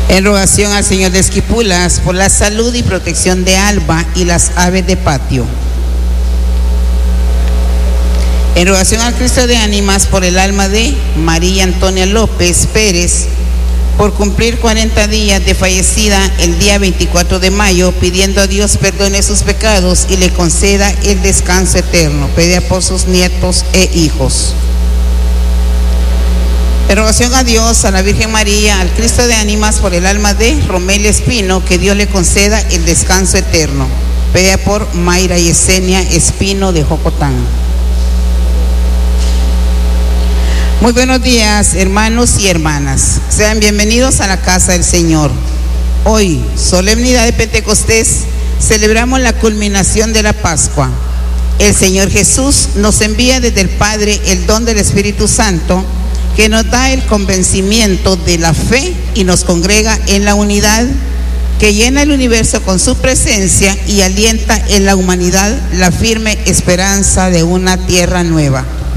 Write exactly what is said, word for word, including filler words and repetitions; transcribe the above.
En rogación al Señor de Esquipulas por la salud y protección de Alba y las aves de patio. En rogación al Cristo de Ánimas por el alma de María Antonia López Pérez, por cumplir cuarenta días de fallecida el día veinticuatro de mayo, pidiendo a Dios perdone sus pecados y le conceda el descanso eterno. Pide por sus nietos e hijos. En rogación a Dios, a la Virgen María, al Cristo de Ánimas por el alma de Romelia Espino, que Dios le conceda el descanso eterno. Pide por Mayra Yesenia Espino de Jocotán. Muy buenos días, hermanos y hermanas. Sean bienvenidos a la casa del Señor. Hoy, solemnidad de Pentecostés, celebramos la culminación de la Pascua. El Señor Jesús nos envía desde el Padre el don del Espíritu Santo, que nos da el convencimiento de la fe y nos congrega en la unidad, que llena el universo con su presencia y alienta en la humanidad la firme esperanza de una tierra nueva.